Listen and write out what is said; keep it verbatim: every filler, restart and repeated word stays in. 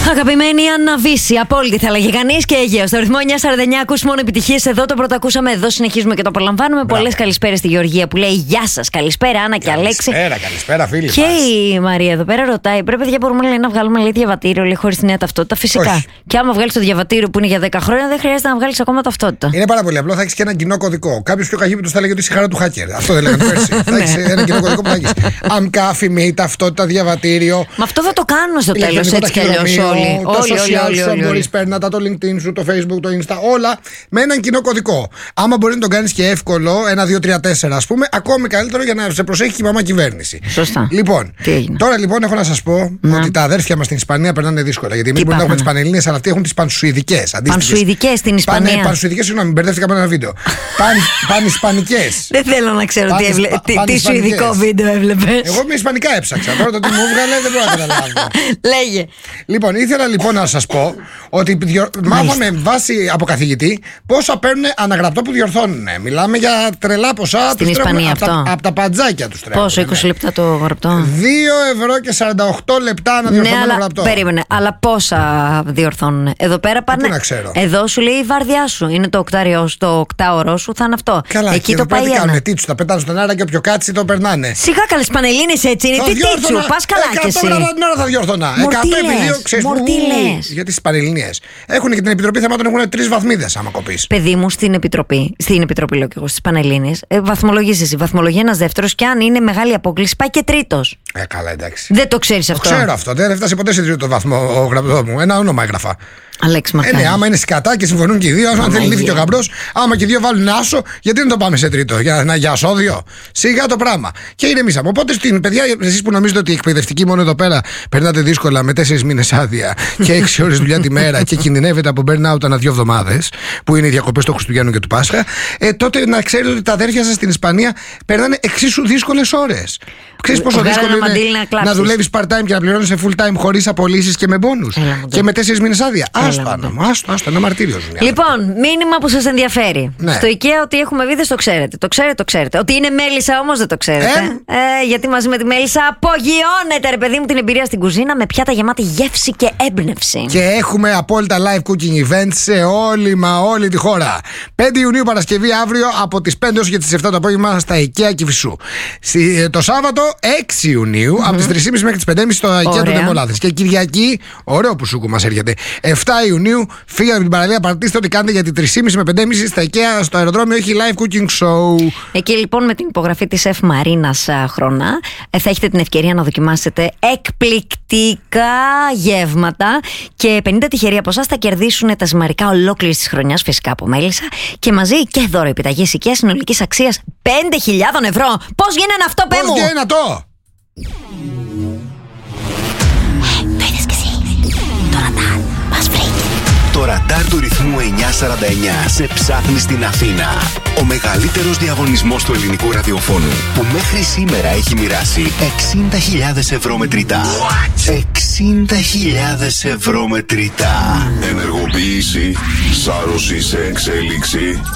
Αγαπημένη Άννα Βύση, απόλυτη θα λέγει κανείς και Αιγαίο. Στο ρυθμό εννιά σαράντα εννιά ακούς μόνο επιτυχίες. Εδώ το πρώτο ακούσαμε, εδώ συνεχίζουμε και το απολαμβάνουμε. Πολλές καλησπέρες στη Γεωργία που λέει γεια σας, καλησπέρα Άννα και Αλέξη. Καλησπέρα, καλησπέρα φίλοι. Και μας. Η Μαρία εδώ πέρα ρωτάει: πρέπει παιδιά μπορούμε λέει, να βγάλουμε λέει, διαβατήριο λέει, χωρίς τη νέα ταυτότητα? Φυσικά. Όχι. Και άμα βγάλεις το διαβατήριο που είναι για δέκα χρόνια, δεν χρειάζεται να βγάλεις ακόμα ταυτότητα. Είναι πάρα πολύ απλό, θα έχεις και ένα κοινό κωδικό. Κάποιος πιο καχύπητος θα λέγει ότι είσαι χαρά του hacker. Αυτό δεν λέγανε πέρσι. Θα έχεις ένα κοινό κωδικό που θα έχεις. Αμκά, φημί, ταυτότητα, διαβατήριο. Μα αυτό θα το κάνουν στο τέλος έτσι κι αλλιώς όλοι. Τα social σου, αν μπορείς παίρνα το LinkedIn σου, το Facebook, το Insta, όλα με έναν κοινό κωδικό. Άμα μπορεί να τον κάνεις και εύκολο, ένα, δύο, τρία, τέσσερα ας πούμε, ακόμη καλύτερο για να σε προσέχει και η μαμά κυβέρνηση. Σωστά. Λοιπόν, τώρα λοιπόν έχω να σας πω να. ότι τα αδέρφια μας στην Ισπανία περνάνε δύσκολα. Γιατί εμείς μπορούμε να έχουμε τις πανελλήνιες, αλλά αυτοί έχουν τις πανσουηδικές. Πανσουηδικές στην Ισπανία. Πάνε, πανσουηδικές, συγγνώμη, μπερδεύτηκα με ένα βίντεο. Πανισπανικές. Δεν θέλω να ξέρω τι σουηδικό βίντεο έβλεπες. Εγώ με ισπανικά έψαξα. Τώρα το τι μου έβγαλε δεν μπορώ να καταλάβω. Λέγε. Λοιπόν, ήθελα λοιπόν να σας πω ότι μάθαμε βάσει από καθηγητή πόσα παίρνουν αναγραπτό που διορθώνουν. Μιλάμε για τρελά ποσά. Στην Ισπανία αυτό. Από τα, από τα παντζάκια τους τρέχουν. Πόσο, είκοσι λεπτά το γραπτό? δύο ευρώ και σαράντα οκτώ λεπτά να διορθώνουν ναι, γραπτό. Περίμενε, αλλά πόσα διορθώνουν? Εδώ πέρα πάνε. Πού να ξέρω. Εδώ σου λέει η βάρδιά σου. Είναι το οκτάωρο, το οκτάωρο σου θα είναι αυτό. Καλά, εκεί το πάει. Τι κάνουν, τι τους τα πετάνε στον αέρα και όποιο κάτσει το περνάνε. Σιγά καλές πανελλήνες έτσι είναι. Τι τίτσου, πας καλά κι εσύ. εκατό την ώρα θα διορθώνα. εκατό επί δύο, ξέρεις που. Γιατί στις πανελληνίες έχουν και την Επιτροπή Θεμάτων, έχουν τρεις βαθμίδες άμα κοπείς. Παιδί μου, στην Επιτροπή, στην Επιτροπή λέω και εγώ, στις πανελλήνιες, ε, βαθμολογείς εσύ. Βαθμολογεί ένας δεύτερος και αν είναι μεγάλη απόκληση πάει και τρίτος. Ε, καλά, εντάξει. Δεν το ξέρεις αυτό? Το ξέρω αυτό. Δεν έφτασε ποτέ σε τρίτο βαθμό ο γραπτό μου. Ένα όνομα έγραφα. Αλέξη Μαρκάνη. Ε, ναι, άμα είναι σκατά και συμφωνούν και οι δύο, αν θέλει λύθει και ο γαμπρός, άμα και οι δύο βάλουν άσο, γιατί δεν το πάμε σε τρίτο, για, να, για ασώδιο. Σιγά το πράγμα. Και ηρεμήσαμε. Οπότε στην παιδιά, εσείς που νομίζετε ότι οι εκπαιδευτικοί μόνο εδώ πέρα περνάτε δύσκολα με τέσσερις μήνες άδεια και έξι ώρες δουλειά τη μέρα και κινδυνεύετε από burnout ανά δύο εβδομάδες, που είναι οι διακοπές του Χριστουγέννου και του Πάσχα, ε, τότε να ξέρετε ότι τα αδέρφια σας στην Ισπανία περνάνε εξίσου δύσκολες ώρες. Ξέρεις πόσο δύσκολο είναι να, να δουλεύεις part-time και να πληρώνεις full time χωρίς απολύσεις και με μπόνους και με τέσσερις μήνες άδεια. Άστο, άστο, άστο, ένα μαρτύριο. Λοιπόν, μήνυμα που σας ενδιαφέρει. Ναι. Στο IKEA ότι έχουμε βίδες το ξέρετε. Το ξέρετε, το ξέρετε. Ότι είναι μέλισσα όμως δεν το ξέρετε. Ε? Ε, γιατί μαζί με τη μέλισσα απογειώνεται, ρε παιδί μου, την εμπειρία στην κουζίνα με πιάτα γεμάτη γεύση και έμπνευση. Και έχουμε απόλυτα live cooking events σε όλη μα όλη τη χώρα. πέντε Ιουνίου Παρασκευή αύριο από τις πέντε έως και τις επτά το απόγευμα στα IKEA Κηφισού. Το Σάββατο έξι Ιουνίου mm-hmm. από τις τρεις και μισή μέχρι τις πέντε και μισή στο IKEA του Δεμολάδες. Και Κυριακή, ωραίο που σούκου μας έρχεται, επτά Ιουνίου, φύγατε από την παραλία, παρατήστε ό,τι κάνετε για τις τρεις και μισή με πέντε και μισή στα IKEA στο αεροδρόμιο, έχει live cooking show. Εκεί λοιπόν με την υπογραφή της Εφ Μαρίνας Χρονά θα έχετε την ευκαιρία να δοκιμάσετε εκπληκτικά γεύματα και πενήντα τυχεροί από εσάς θα κερδίσουν τα ζυμαρικά ολόκληρης της χρονιάς, φυσικά από μέλισσα, και μαζί και δώρο επιταγής IKEA συνολικής αξίας πέντε χιλιάδες ευρώ. Πώς γίνεται αυτό, πέ μου? Πώς γίνεται αυτό? Το ραντάρ του ρυθμού εννιά σαράντα εννιά σε ψάχνει στην Αθήνα. Ο μεγαλύτερος διαγωνισμός του ελληνικού ραδιοφώνου που μέχρι σήμερα έχει μοιράσει εξήντα χιλιάδες ευρώ μετρητά. εξήντα χιλιάδες ευρώ μετρητά. Ενεργοποίηση, σάρωση σε εξέλιξη.